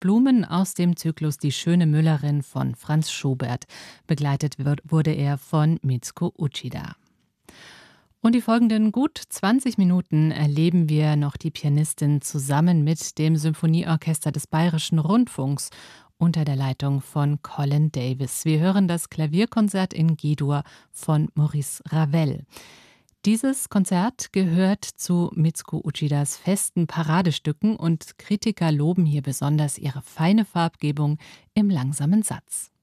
Blumen aus dem Zyklus Die schöne Müllerin von Franz Schubert. Begleitet wurde er von Mitsuko Uchida. Und die folgenden gut 20 Minuten erleben wir noch die Pianistin zusammen mit dem Symphonieorchester des Bayerischen Rundfunks unter der Leitung von Colin Davis. Wir hören das Klavierkonzert in G-Dur von Maurice Ravel. Dieses Konzert gehört zu Mitsuko Uchidas festen Paradestücken und Kritiker loben hier besonders ihre feine Farbgebung im langsamen Satz.